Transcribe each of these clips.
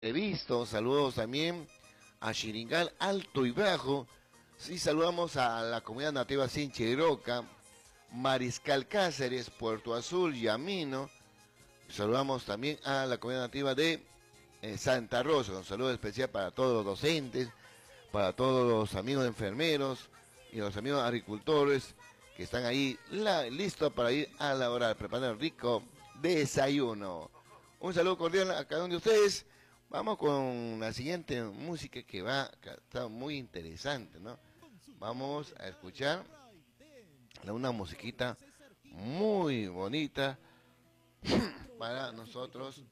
He visto, saludos también a Chiringal Alto y Bajo. Sí, saludamos a la comunidad nativa Sinche y Roca, Mariscal Cáceres, Puerto Azul, Yamino. Saludamos también a la comunidad nativa de Santa Rosa. Un saludo especial para todos los docentes, para todos los amigos enfermeros y los amigos agricultores que están ahí listos para ir a laborar, preparando el rico desayuno. Un saludo cordial a cada uno de ustedes. Vamos con la siguiente música que está muy interesante, ¿no? Vamos a escuchar una musiquita muy bonita para nosotros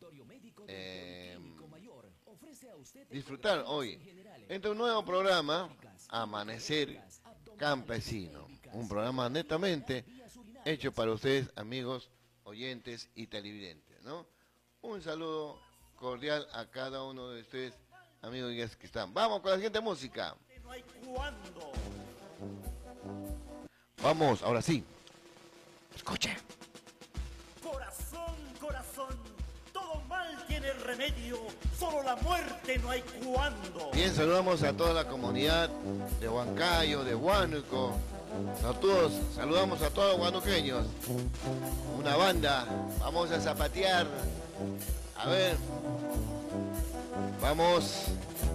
disfrutar hoy entre un nuevo programa, Amanecer Campesino, un programa netamente hecho para ustedes, amigos, oyentes y televidentes, ¿no? Un saludo cordial a cada uno de ustedes, amigos y que están. Vamos con la siguiente música. Vamos, ahora sí. Escuche. Corazón, corazón, todo mal tiene remedio, solo la muerte no hay cuándo. Bien, saludamos a toda la comunidad de Huancayo, de Huánuco. A todos, saludamos a todos los huanuqueños. Una banda, vamos a zapatear. A ver, vamos.